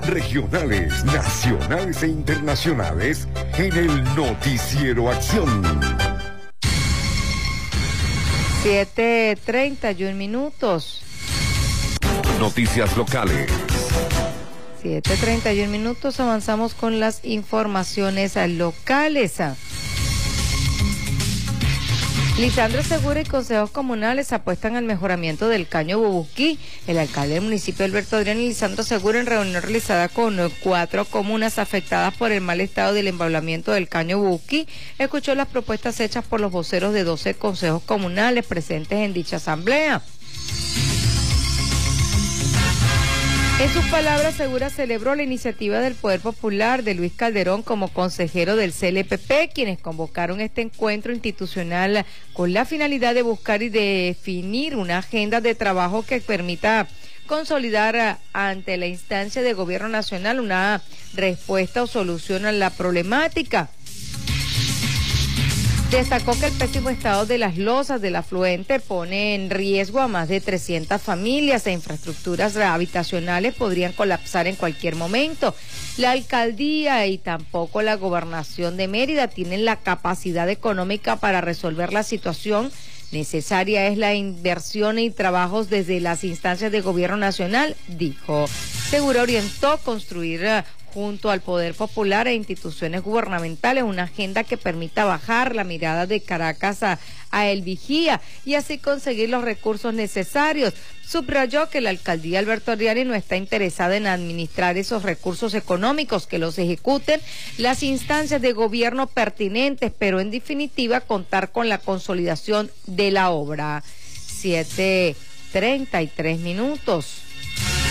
regionales, nacionales e internacionales en el Noticiero Acción. 7:31 minutos. Noticias locales. 7:31 minutos, avanzamos con las informaciones locales. Lisandro Segura y consejos comunales apuestan al mejoramiento del caño Bubuquí. El alcalde del municipio, Alberto Adrián y Lisandro Segura, en reunión realizada con 4 comunas afectadas por el mal estado del embablamiento del caño Bubuquí, escuchó las propuestas hechas por los voceros de 12 consejos comunales presentes en dicha asamblea. En sus palabras, Segura celebró la iniciativa del Poder Popular de Luis Calderón como consejero del CLPP, quienes convocaron este encuentro institucional con la finalidad de buscar y definir una agenda de trabajo que permita consolidar ante la instancia de gobierno nacional una respuesta o solución a la problemática. Destacó que el pésimo estado de las losas del afluente pone en riesgo a más de 300 familias e infraestructuras habitacionales podrían colapsar en cualquier momento. La alcaldía y tampoco la gobernación de Mérida tienen la capacidad económica para resolver la situación. Necesaria es la inversión y trabajos desde las instancias de gobierno nacional, dijo. Segura orientó construir junto al Poder Popular e instituciones gubernamentales una agenda que permita bajar la mirada de Caracas a El Vigía y así conseguir los recursos necesarios. Subrayó que la alcaldía Alberto Adrián no está interesada en administrar esos recursos económicos, que los ejecuten las instancias de gobierno pertinentes, pero en definitiva contar con la consolidación de la obra. 7:33 minutos.